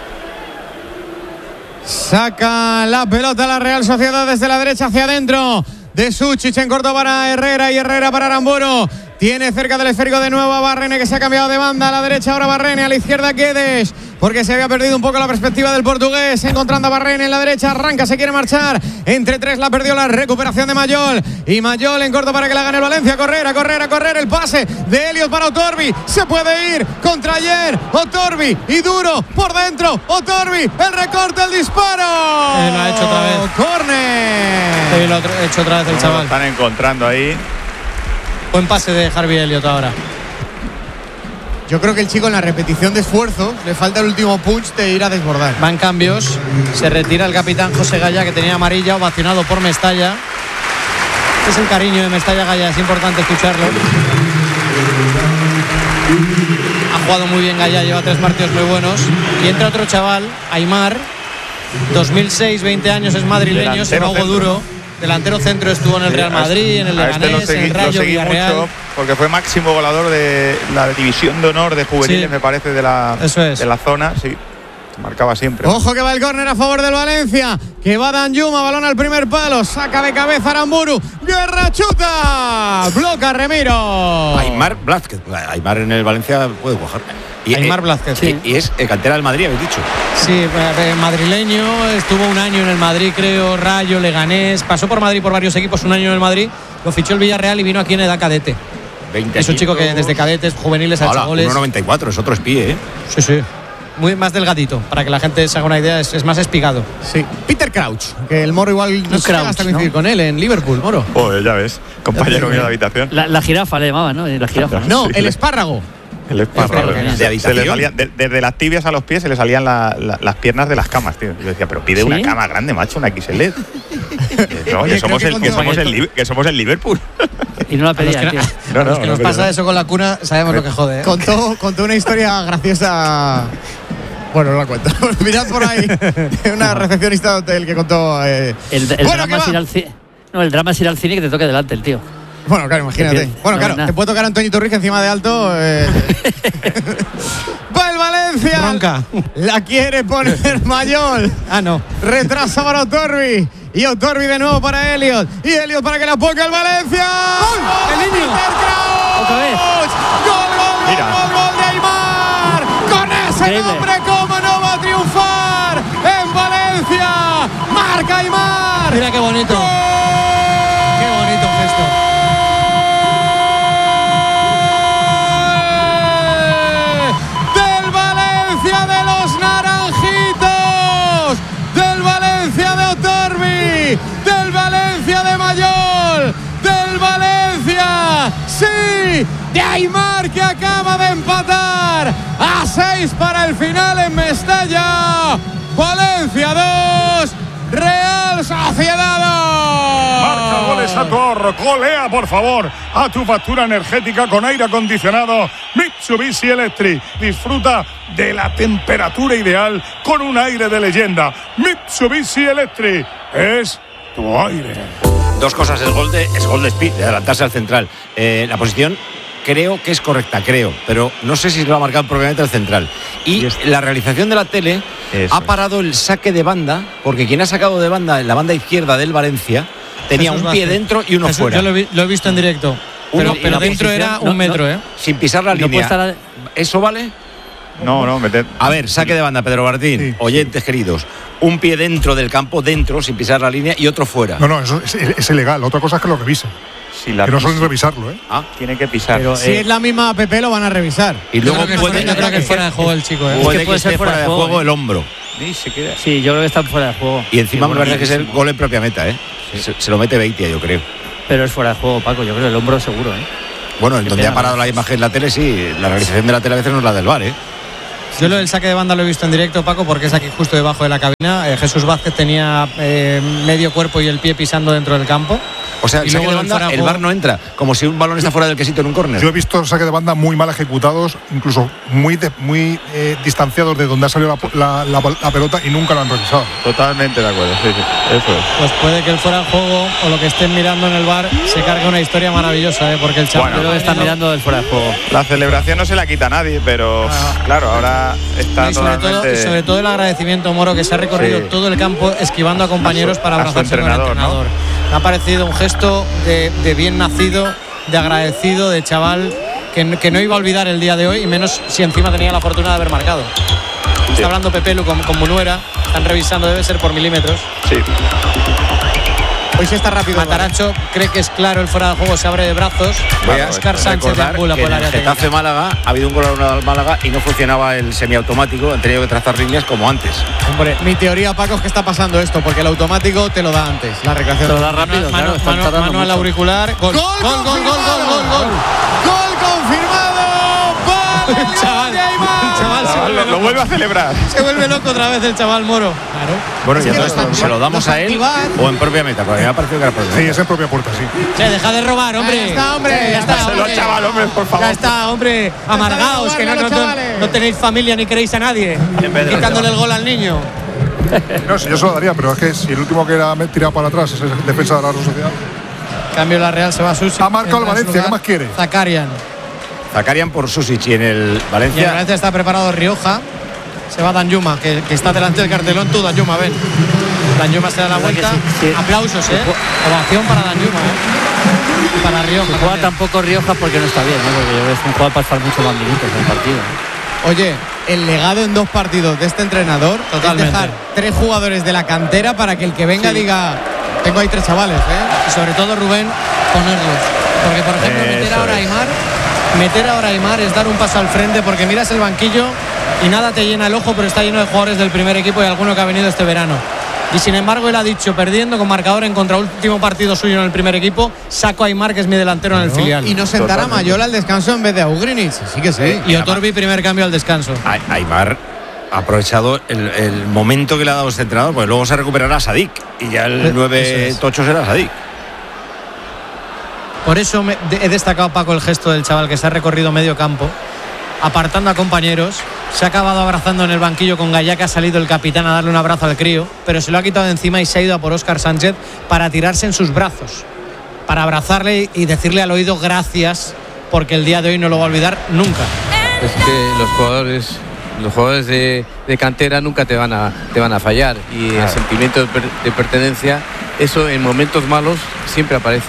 Saca la pelota la Real Sociedad desde la derecha hacia adentro. De Suchich en corto para Herrera y Herrera para Aramburu. Tiene cerca del esférico de nuevo a Barrene, que se ha cambiado de banda a la derecha. Ahora Barrene, a la izquierda Guedes, porque se había perdido un poco la perspectiva del portugués. Encontrando a Barrene en la derecha, arranca, se quiere marchar. Entre tres la perdió la recuperación de Mayol. Y Mayol en corto para que la gane el Valencia. Correr, a correr, a correr. El pase de Elliot para Otorbi. Se puede ir contra ayer. Otorbi y duro por dentro. Otorbi, el recorte, el disparo. Eh, lo ha hecho otra vez. Córner. Sí, lo ha hecho otra vez el chaval. Lo están encontrando ahí. Buen pase de Harvey Elliott ahora. Yo creo que el chico en la repetición de esfuerzos le falta el último punch de ir a desbordar. Van cambios. Se retira el capitán José Gaya, que tenía amarilla, ovacionado por Mestalla. Este es el cariño de Mestalla Gaya, es importante escucharlo. Ha jugado muy bien Gaya, lleva tres partidos muy buenos. Y entra otro chaval, Aimar, dos mil seis, veinte años, es madrileño, se llama Hugo Duro. Delantero centro, estuvo en el Real Madrid, en el Leganés, este en el Rayo Villarreal. Porque fue máximo goleador de la división de honor de juveniles, sí. me parece, de la, Eso es. de la zona. Sí, marcaba siempre. Ojo que va el córner a favor del Valencia, que va Danjuma, balón al primer palo, saca de cabeza Aramburu, Guerra chuta, bloca Remiro. Aimar Blázquez, Aimar en el Valencia puede cuajar. Y, Aimar Blázquez, sí. Y es eh, cantera del Madrid, habéis dicho. Sí, eh, madrileño, estuvo un año en el Madrid, creo, Rayo, Leganés, pasó por Madrid por varios equipos, un año en el Madrid, lo fichó el Villarreal y vino aquí en edad cadete. veinte es un chico que desde cadetes, juveniles ha hecho goles. uno noventa y cuatro, es otro espía, ¿eh? Sí, sí. Muy más delgadito, para que la gente se haga una idea, es, es más espigado. Sí. Peter Crouch, que el Moro igual no se hasta coincidir ¿no? con él en Liverpool, Moro. Joder, ya ves, compañero mío de habitación. La, la jirafa le llamaban, ¿no? La jirafa. No, sí, el le... espárrago. El espárrago. De se le salían, de, desde las tibias a los pies se le salían la, la, las piernas de las camas, tío. Yo decía, pero pide ¿sí? una cama grande, macho, una X L. No, Oye, que, somos el, que, somos el, que somos el Liverpool. Y no la pedía, tío. No, no, los que no, nos pasa no. eso con la cuna, sabemos me, lo que jode. ¿eh? Contó, contó una historia graciosa. Bueno, no la cuento. Mirad por ahí. Una recepcionista de hotel que contó. Eh. El, el, bueno, drama es ir al cine. No, el drama es ir al cine y que te toque delante el tío. Bueno, claro, imagínate. Bueno, no, claro, no. te puede tocar Antonio Torrijos encima de alto. Eh. Va el Valencia. Bronca. La quiere poner Mayol. Ah, no. Retrasa para Otorbi. Y Otorbi de nuevo para Elliot. Y Elliot para que la ponga el Valencia. ¡Gol! ¡El niño! ¡Otra vez! ¡Gol, gol, Mira. gol, gol de Aimar! Con ese Increíble. nombre, ¿cómo no va a triunfar en Valencia? ¡Marca Aimar! Mira qué bonito. ¡Gol! Qué bonito gesto. Del Valencia de Mayol, del Valencia, sí, de Aimar, que acaba de empatar a seis para el final en Mestalla. Valencia dos, Real Sociedad dos. Marca goles a tu ahorro, golea por favor a tu factura energética con aire acondicionado Mitsubishi Electric. Disfruta de la temperatura ideal con un aire de leyenda. Mitsubishi Electric es tu aire. Dos cosas, es gol de, es gol de Speed, de adelantarse al central. Eh, la posición creo que es correcta, creo, pero no sé si lo ha marcado propiamente el central. Y, y la realización de la tele Eso. ha parado el saque de banda, porque quien ha sacado de banda en la banda izquierda del Valencia tenía Jesús un pie Vázquez. dentro y uno Jesús, fuera. Yo lo, vi, lo he visto en directo, pero, pero dentro era un no, metro, no, ¿eh? Sin pisar la no línea. La... ¿Eso vale? No, no, meter. A ver, saque de banda, Pedro Martín. Sí, oyentes sí. queridos. Un pie dentro del campo, dentro, sin pisar la línea, y otro fuera. No, no, eso es, es ilegal. Otra cosa es que lo revisen. Si la que no suelen revisarlo, ¿eh? Ah, tiene que pisar. Pero, si eh, es la misma A P P, lo van a revisar. Y luego yo puede, yo creo que fuera de juego el chico, ¿eh? Puede es que, puede que esté fuera de juego, juego ¿eh? el hombro. Sí, se queda. Sí, yo creo que está fuera de juego. Y encima sí, me parece que es el gol en propia meta, ¿eh? Sí. Se, se lo mete Beitia, yo creo. Pero es fuera de juego, Paco. Yo creo el hombro seguro, ¿eh? Bueno, en donde ha parado la imagen en la tele, sí. La realización de la tele a veces no es la del V A R, ¿eh? Yo lo del saque de banda lo he visto en directo, Paco, porque es aquí justo debajo de la cabina. Eh, Jesús Vázquez tenía eh, medio cuerpo y el pie pisando dentro del campo. O sea, el saque de banda, el V A R no entra, como si un balón está fuera del quesito en un córner. Yo he visto saque de banda muy mal ejecutados, incluso muy de, muy eh, distanciados de donde ha salido la, la, la, la pelota y nunca lo han revisado. Totalmente de acuerdo, sí, sí, eso es. Pues puede que el fuera de juego o lo que estén mirando en el V A R se cargue una historia maravillosa, ¿eh? Porque el chaval bueno, que están mirando el fuera de juego. La celebración no se la quita a nadie, pero ah. claro, ahora está y sobre totalmente... todo, sobre todo el agradecimiento, Moro, que se ha recorrido sí. todo el campo esquivando a compañeros a su, para abrazarse con el entrenador. ¿no? Me ha parecido un gesto de, de bien nacido, de agradecido, de chaval que, que no iba a olvidar el día de hoy, y menos si encima tenía la fortuna de haber marcado. Sí. Está hablando Pepelu con, con Munuera, están revisando, debe ser por milímetros. Sí. Hoy sí está rápido. Mataracho cree que es claro el fuera de juego, se abre de brazos. Voy a Oscar Sánchez de Angula por el área. Getafe Málaga ha habido un gol al Málaga y no funcionaba el semiautomático, han tenido que trazar líneas como antes. Hombre, mi teoría, Paco, es que está pasando esto, porque el automático te lo da antes, la recreación. Te lo da rápido, mano, claro, mano, mano al auricular. Gol, gol, gol, gol, gol, gol, gol. Gol confirmado. El chaval, el chaval se vuelve lo, lo vuelve a celebrar. Se vuelve loco otra vez el chaval Moro. Claro. Bueno, y entonces se, se lo damos a él activar. O en propia meta, porque me ha parecido que era propia. Sí, es en propia puerta, sí. Se deja de robar, hombre. Ya está, hombre. Ya, ya está, hombre. Lo chaval, hombre, por favor. Ya está, hombre. Amargaos, que no, no, no, no tenéis familia ni queréis a nadie. Quitándole el gol al niño. No, si yo se lo daría, pero es que si el último que era tirado para atrás es el defensa de la Real Sociedad. Cambio la Real, se va a Susic. Ha marcado el Valencia, ¿qué más quiere? Zakarian. Zakarian por Susic y en el Valencia. Y en el Valencia está preparado Rioja. Se va Danjuma, que, que está delante del cartelón. Tú, Danjuma, ven. Danjuma se da la vuelta. Sí, sí. Aplausos, ¿eh? Ovación para Danjuma, ¿eh? Para Rioja. Se juega tampoco Rioja porque no está bien, ¿no? Porque yo creo que es un jugador para estar mucho más minutos en el partido, ¿no? Oye, el legado en dos partidos de este entrenador Totalmente. es dejar tres jugadores de la cantera para que el que venga sí. diga, tengo ahí tres chavales, ¿eh? Y sobre todo, Rubén, ponerlos. Porque, por ejemplo, Eso meter ahora a Aimar, meter ahora a Aimar es dar un paso al frente, porque miras el banquillo y nada te llena el ojo, pero está lleno de jugadores del primer equipo y alguno que ha venido este verano. Y sin embargo, él ha dicho, perdiendo con marcador en contra último partido suyo en el primer equipo, saco a Aimar, que es mi delantero en el no, filial. Y no sentará a Mayola al descanso en vez de a Ugrinic. Sí que sí. Y Otorbi, primer cambio al descanso. A Aimar ha aprovechado el, el momento que le ha dado este entrenador, porque luego se recuperará Sadik y ya el nueve es. tocho será Sadik. Por eso me, he destacado, Paco, el gesto del chaval que se ha recorrido medio campo, apartando a compañeros. Se ha acabado abrazando en el banquillo con Gallá, que ha salido el capitán a darle un abrazo al crío, pero se lo ha quitado de encima y se ha ido a por Óscar Sánchez para tirarse en sus brazos, para abrazarle y decirle al oído gracias, porque el día de hoy no lo va a olvidar nunca. Es que los jugadores los jugadores de, de cantera nunca te van a te van a fallar, y claro. el sentimiento de, per, de pertenencia, eso en momentos malos siempre aparece.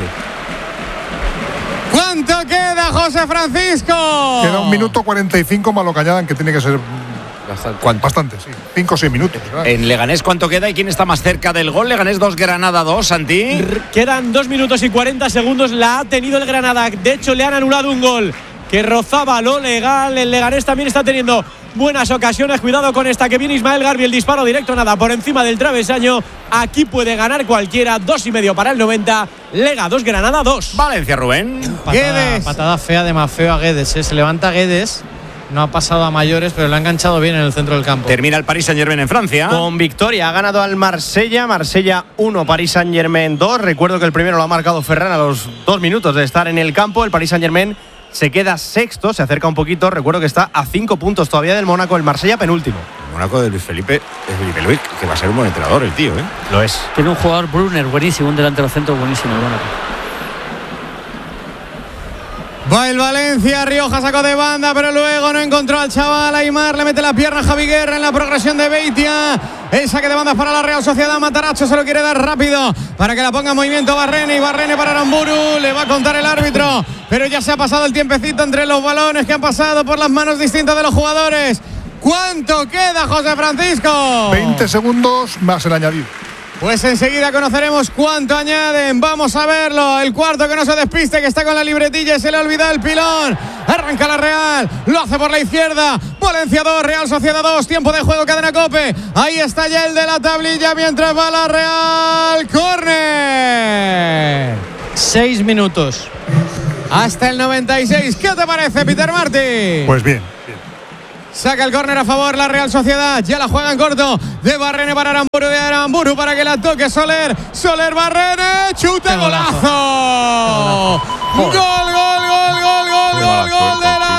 ¿Cuánto queda, José Francisco? Queda un minuto cuarenta y cinco, malo que añadan, que tiene que ser bastante, bastante sí. cinco o seis minutos. ¿Verdad? En Leganés, ¿cuánto queda y quién está más cerca del gol? Leganés dos, Granada dos, Santi. Quedan dos minutos y cuarenta segundos. La ha tenido el Granada. De hecho, le han anulado un gol que rozaba lo legal. El Leganés también está teniendo buenas ocasiones. Cuidado con esta que viene Ismael Garbi, el disparo directo, nada, por encima del travesaño. Aquí puede ganar cualquiera. Dos y medio para el noventa. Lega dos, Granada dos. Valencia, Rubén. Patada, patada fea de Mafeo a Guedes, ¿eh? Se levanta Guedes. No ha pasado a mayores, pero lo ha enganchado bien en el centro del campo. Termina el Paris Saint-Germain en Francia. Con victoria, ha ganado al Marsella. Marsella uno, Paris Saint-Germain dos. Recuerdo que el primero lo ha marcado Ferran a los dos minutos de estar en el campo. El Paris Saint-Germain se queda sexto, se acerca un poquito. Recuerdo que está a cinco puntos todavía del Mónaco. El Marsella penúltimo. El Mónaco de Luis Felipe, de Felipe Luis, que va a ser un buen entrenador el tío, ¿eh? Lo es. Tiene un jugador Brunner buenísimo, un delantero centro buenísimo el Mónaco. Va el Valencia, Rioja sacó de banda, pero luego no encontró al chaval. Aimar le mete la pierna a Javi Guerra en la progresión de Beitia. El saque de banda para la Real Sociedad. Mataracho se lo quiere dar rápido para que la ponga en movimiento Barrene. Y Barrene para Aramburu. Le va a contar el árbitro, pero ya se ha pasado el tiempecito entre los balones que han pasado por las manos distintas de los jugadores. ¿Cuánto queda, José Francisco? veinte segundos más el añadido. Pues enseguida conoceremos cuánto añaden. Vamos a verlo. El cuarto que no se despiste, que está con la libretilla y se le olvida el pilón. Arranca la Real. Lo hace por la izquierda. Valencia dos, Real Sociedad dos. Tiempo de juego, Cadena COPE. Ahí está ya el de la tablilla mientras va la Real. Córner. Seis minutos. Hasta el noventa y seis. ¿Qué te parece, Peter Martí? Pues bien. Saca el córner a favor la Real Sociedad. Ya la juega en corto. De Barrene para Aramburu. De Aramburu para que la toque Soler. Soler Barrene. Chuta, golazo. Gol, gol, gol, gol, gol, gol, gol de la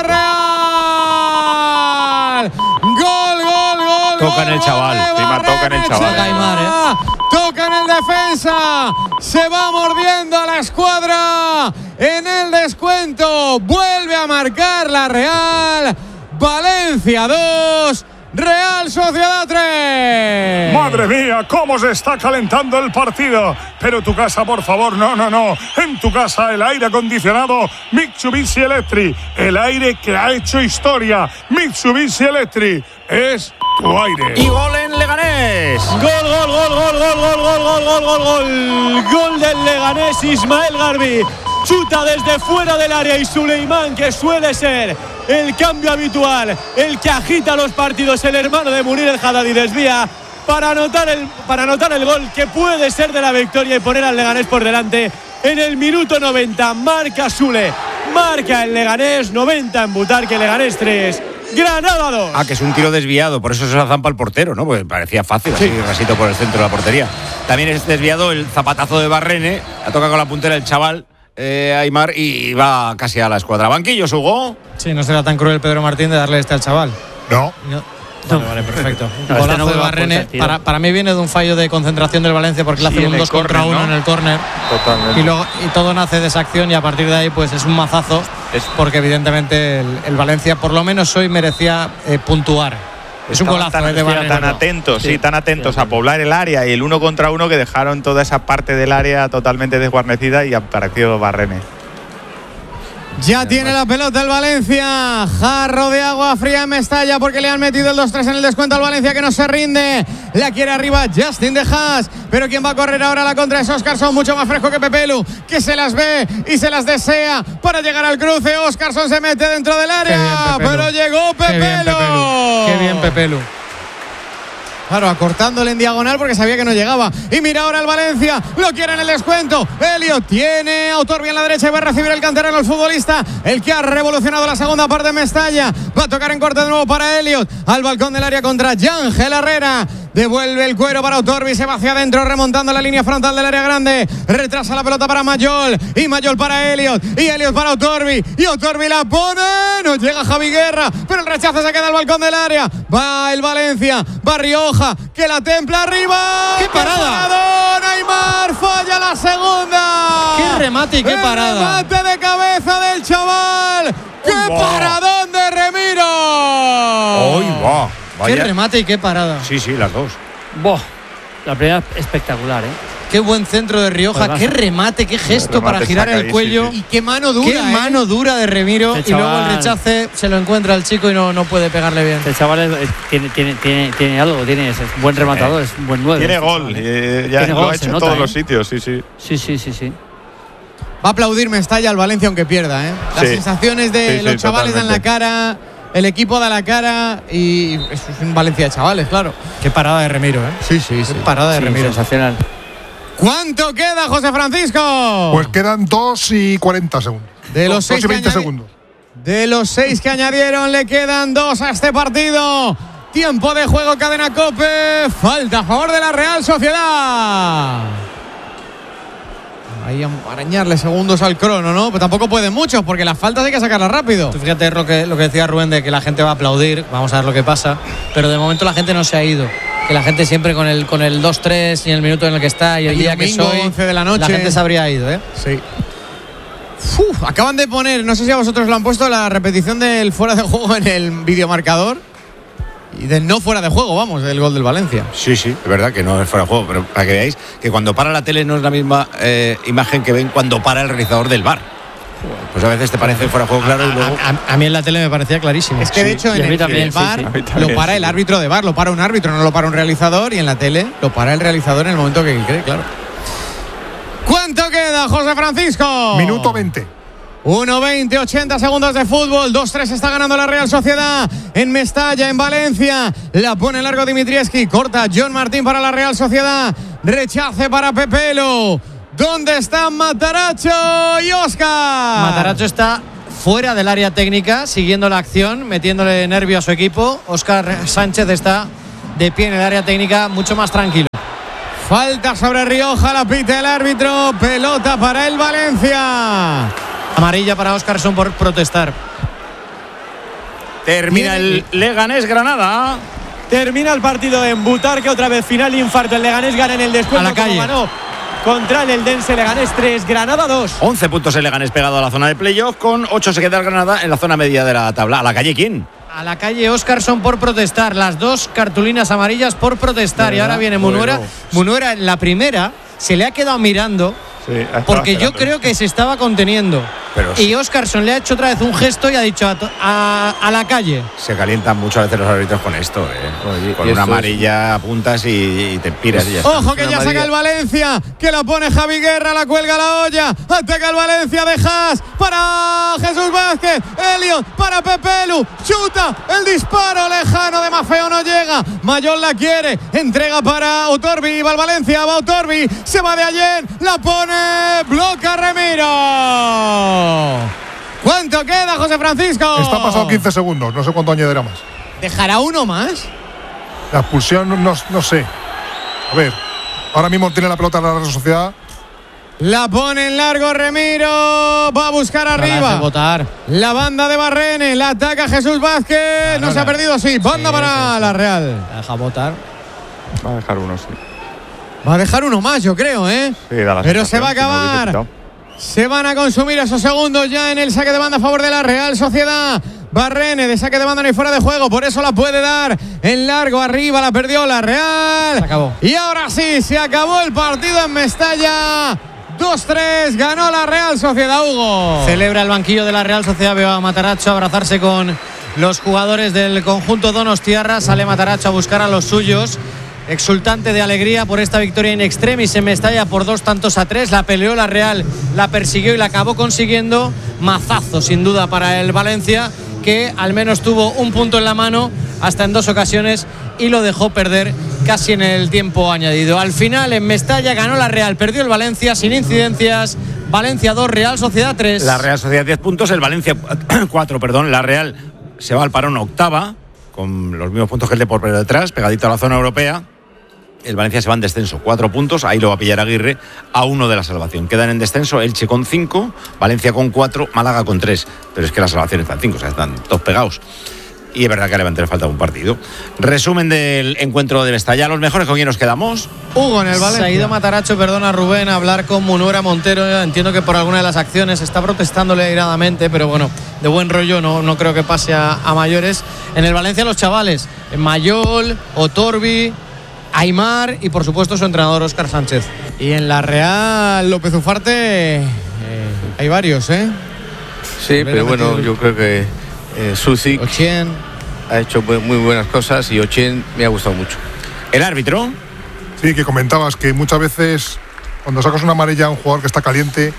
Real. Gol, gol, gol. Toca en el chaval. Encima toca en el chaval. Eh. Toca en el defensa. Se va mordiendo a la escuadra. En el descuento. Vuelve a marcar la Real. Valencia dos, Real Sociedad tres. Madre mía, cómo se está calentando el partido. Pero tu casa, por favor, no, no, no. En tu casa el aire acondicionado Mitsubishi Electric. El aire que ha hecho historia. Mitsubishi Electric es tu aire. Y gol en Leganés. Gol, gol, gol, gol, gol, gol, gol, gol, gol, gol, gol. Gol del Leganés, Ismael Garbi. Chuta desde fuera del área y Suleimán, que suele ser el cambio habitual, el que agita los partidos, el hermano de Munir el Haddadi, desvía para anotar el, para anotar el gol que puede ser de la victoria y poner al Leganés por delante en el minuto noventa. Marca Sule, marca el Leganés, noventa en Butarque, Leganés tres, Granada dos. Ah, que es un tiro desviado, por eso se la zampa el portero, ¿no? Pues parecía fácil, sí. Así rasito por el centro de la portería. También es desviado el zapatazo de Barrene, la toca con la puntera el chaval. Eh, Aimar, y va casi a la escuadra. Banquillos, Hugo. Sí, no será tan cruel Pedro Martín de darle este al chaval. No. no. Vale, vale, perfecto. No, Golazo este no de Barrene. Para, para mí viene de un fallo de concentración del Valencia porque le sí, hacen un dos contra uno, ¿no? En el córner. Totalmente. Y, luego, y todo nace de esa acción y a partir de ahí pues es un mazazo. Es porque evidentemente el, el Valencia por lo menos hoy merecía eh, puntuar. Es un golazo tan, de Barrene. tan atentos, sí, sí tan atentos sí, a poblar el área y el uno contra uno que dejaron toda esa parte del área totalmente desguarnecida y apareció Barrene. Ya tiene la pelota el Valencia. Jarro de agua fría en Mestalla porque le han metido el dos tres en el descuento al Valencia, que no se rinde. La quiere arriba Justin de Haas. Pero quien va a correr ahora a la contra es Óscarson, mucho más fresco que Pepelu, que se las ve y se las desea para llegar al cruce. Óscarson se mete dentro del área, bien, pero llegó Pepelu. Qué bien Pepelu. Qué bien Pepelu. Claro, acortándole en diagonal porque sabía que no llegaba. Y mira ahora el Valencia, lo quiere en el descuento. Elliot tiene a Otorbi en la derecha y va a recibir el canterano, el futbolista, el que ha revolucionado la segunda parte de Mestalla. Va a tocar en corte de nuevo para Elliot, al balcón del área contra Yángel Herrera. Devuelve el cuero para Otorbi, se va hacia adentro remontando la línea frontal del área grande. Retrasa la pelota para Mayol y Mayol para Elliot y Elliot para Otorbi y Otorbi la pone. No llega Javi Guerra, pero el rechazo se queda al balcón del área. Va el Valencia, va Rioja, que la templa arriba. ¡Qué parada! ¡Qué Neymar falla la segunda! ¡Qué remate y qué el parada! ¡Remate de cabeza del chaval! ¡Qué oh, paradón de Remiro! ¡Hoy va! Vaya. ¡Qué remate y qué parada! Sí, sí, las dos. Boh, la primera espectacular, ¿eh? Qué buen centro de Rioja, qué remate, qué gesto para girar el cuello. Sí, sí. Y qué mano dura. Qué ¿eh? mano dura de Remiro. Este y luego el rechace se lo encuentra el chico y no, no puede pegarle bien. Este chaval es, es, tiene, tiene, tiene, tiene algo, tiene, es un buen rematador, es un buen nueve. Tiene este gol, eh, ya tiene lo gol, ha hecho en nota, todos ¿eh? los sitios, sí, sí. Sí, sí, sí, sí. Va a aplaudir Mestalla al Valencia aunque pierda, ¿eh? Las sí. sensaciones de sí, los sí, chavales totalmente. dan la cara. El equipo da la cara y eso es un Valencia de chavales, claro. Qué parada de Remiro, ¿eh? Sí, sí, sí. Qué parada de sí, Remiro. Sensacional. ¿Cuánto queda, José Francisco? Pues quedan dos y cuarenta segundos. De los seis y veinte añadi- segundos. De los seis que añadieron, le quedan dos a este partido. Tiempo de juego, Cadena COPE. Falta a favor de la Real Sociedad. Ahí a arañarle segundos al crono, ¿no? Pero tampoco pueden muchos porque las faltas hay que sacarlas rápido. Tú fíjate lo que, lo que decía Rubén de que la gente va a aplaudir. Vamos a ver lo que pasa. Pero de momento la gente no se ha ido. Que la gente siempre con el con el dos tres y el minuto en el que está y el, el día domingo, que soy, once de la noche. la gente se habría ido, ¿eh? Sí. Uf, acaban de poner, no sé si a vosotros lo han puesto, la repetición del fuera de juego en el videomarcador. Y del no fuera de juego, vamos, del gol del Valencia. Sí, sí, es verdad que no es fuera de juego, pero para que veáis que cuando para la tele no es la misma eh, imagen que ven cuando para el realizador del V A R. Pues a veces te parece fuera de juego claro y luego... A, a, a mí en la tele me parecía clarísimo. Es que de hecho sí, en el, también, el bar sí, sí. lo para el árbitro de bar, lo para un árbitro, no lo para un realizador, y en la tele lo para el realizador en el momento que cree, claro. ¿Cuánto queda, José Francisco? Minuto veinte. uno veinte, ochenta segundos de fútbol. dos tres está ganando la Real Sociedad en Mestalla, en Valencia. La pone largo Dimitrievski. Corta John Martín para la Real Sociedad. Rechace para Pepelu. ¿Dónde están Matarazzo y Óscar? Matarazzo está fuera del área técnica, siguiendo la acción, metiéndole nervio a su equipo. Óscar Sánchez está de pie en el área técnica, mucho más tranquilo. Falta sobre Rioja, la pita el árbitro. Pelota para el Valencia. Amarilla para Óscarson por protestar. Termina el Leganés Granada. Termina el partido en Butarque, otra vez final infarto. El Leganés gana en el descuento. A la calle. Ganó contra el Eldense. Leganés tres, Granada dos. once puntos el Leganés pegado a la zona de playoff, con ocho se queda el Granada en la zona media de la tabla. ¿A la calle quién? A la calle Óscarson por protestar. Las dos cartulinas amarillas por protestar. Y ahora viene Munuera. Munuera en la primera se le ha quedado mirando. Sí, porque yo creo que se estaba conteniendo. Pero y Óscarson le ha hecho otra vez un gesto y ha dicho a, a, a la calle. Se calientan mucho a veces los árbitros con esto, ¿eh? Oye, con una amarilla es... apuntas y, y te piras. Y ya Ojo está. que ya saca el Valencia, que la pone Javi Guerra, la cuelga la olla. Ataca el Valencia de Haas para Jesús Vázquez. Elliot para Pepelu. Chuta el disparo lejano de Maffeo, no llega. Mayol la quiere. Entrega para Otorbi. Va al Valencia, va Otorbi. Se va de ayer. La pone. Bloca Remiro. ¿Cuánto queda, José Francisco? Está pasado quince segundos, no sé cuánto añadirá más. ¿Dejará uno más? La expulsión, no, no sé. A ver, ahora mismo tiene la pelota la Real Sociedad. La pone en largo Remiro. Va a buscar arriba. Votar. La banda de Barrene. La ataca Jesús Vázquez. No, no, no se no. ha perdido, sí. Banda sí, para sí, la Real. La deja votar. Va a dejar uno, sí. Va a dejar uno más, yo creo, ¿eh? Sí, da la Pero se va a acabar. Se van a consumir esos segundos ya en el saque de banda a favor de la Real Sociedad. Barrene de saque de banda no hay fuera de juego, por eso la puede dar en largo arriba, la perdió la Real. Se acabó. Y ahora sí, se acabó el partido en Mestalla. dos tres, ganó la Real Sociedad, Hugo. Celebra el banquillo de la Real Sociedad, veo a Matarazzo abrazarse con los jugadores del conjunto donostiarra. Sale Matarazzo a buscar a los suyos. Exultante de alegría por esta victoria in extremis en Mestalla por dos tantos a tres. La peleó la Real, la persiguió y la acabó consiguiendo. Mazazo sin duda para el Valencia, que al menos tuvo un punto en la mano hasta en dos ocasiones y lo dejó perder casi en el tiempo añadido. Al final en Mestalla ganó la Real, perdió el Valencia sin incidencias. Valencia dos, Real Sociedad tres. La Real Sociedad diez puntos, el Valencia cuatro, perdón. La Real se va al parón octava, con los mismos puntos que el de por detrás, pegadito a la zona europea. El Valencia se va en descenso, cuatro puntos, ahí lo va a pillar Aguirre, a uno de la salvación. Quedan en descenso Elche con cinco, Valencia con cuatro, Málaga con tres. Pero es que la salvación está en cinco, o sea, están todos pegados. Y es verdad que a Levante le falta un partido. Resumen del encuentro de Mestalla. Los mejores, ¿con quién nos quedamos? Hugo en el Valencia. Se ha ido Matarazzo, perdona Rubén, a hablar con Munuera Montero. Entiendo que por alguna de las acciones está protestándole airadamente, pero bueno, de buen rollo no, no creo que pase a, a mayores. En el Valencia los chavales, Mayol, Otorbi, Aimar y por supuesto su entrenador Óscar Sánchez. Y en la Real López Ufarte eh, hay varios, ¿eh? Sí, pero bueno, yo creo que eh, Sucic Ochien ha hecho muy buenas cosas y Ochien me ha gustado mucho. ¿El árbitro? Sí, que comentabas que muchas veces cuando sacas una amarilla a un jugador que está caliente,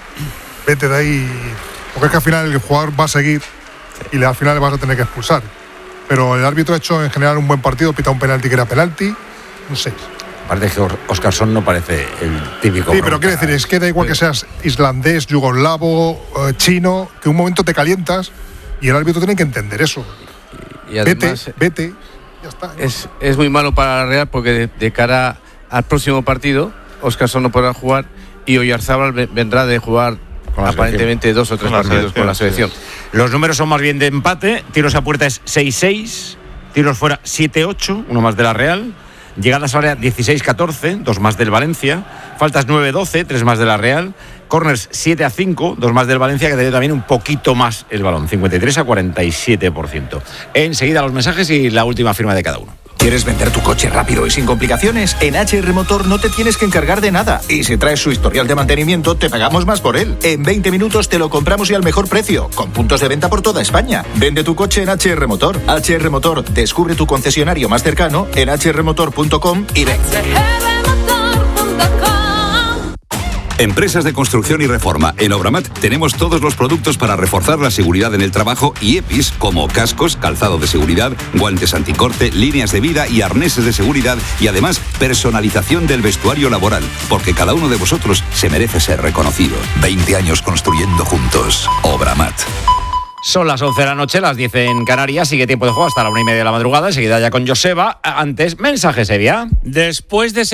vete de ahí, porque es que al final el jugador va a seguir y al final le vas a tener que expulsar. Pero el árbitro ha hecho en general un buen partido, pita un penalti que era penalti. No sé. Aparte que Óscarson no parece el típico. Sí, pero quiero decir, es que da igual que seas islandés, yugoslavo, eh, chino, que un momento te calientas y el árbitro tiene que entender eso. Y además, vete, vete, ya está. Es, es muy malo para la Real porque de, de cara al próximo partido, Óscarson no podrá jugar y Oyarzábal vendrá de jugar aparentemente dos o tres con partidos con la selección. Sí. Los números son más bien de empate. Tiros a puerta es seis seis, tiros fuera siete ocho, uno más de la Real. Llegadas a área dieciséis catorce, dos más del Valencia. Faltas nueve doce, tres más de la Real. Corners siete a cinco, dos más del Valencia, que tiene también un poquito más el balón, cincuenta y tres a cuarenta y siete por ciento. Enseguida los mensajes y la última firma de cada uno. ¿Quieres vender tu coche rápido y sin complicaciones? En H R Motor no te tienes que encargar de nada. Y si traes su historial de mantenimiento, te pagamos más por él. En veinte minutos te lo compramos y al mejor precio, con puntos de venta por toda España. Vende tu coche en H R Motor. H R Motor, descubre tu concesionario más cercano en h r motor punto com y ven. Empresas de construcción y reforma. En Obramat tenemos todos los productos para reforzar la seguridad en el trabajo y E P Is como cascos, calzado de seguridad, guantes anticorte, líneas de vida y arneses de seguridad y además personalización del vestuario laboral, porque cada uno de vosotros se merece ser reconocido. veinte años construyendo juntos. Obramat. Son las once de la noche, las diez en Canarias. Sigue tiempo de juego hasta la una y media de la madrugada. Enseguida ya con Joseba. Antes, mensaje Sevilla. Después de